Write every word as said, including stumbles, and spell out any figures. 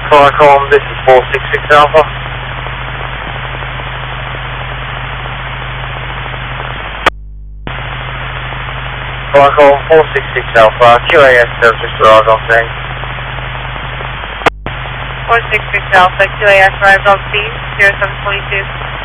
Clark, this is four six six Alpha. Clark, four six six Alpha, Q A S has just arrived on scene. four six six Alpha, Q A S arrived on scene, zero seven twenty-two.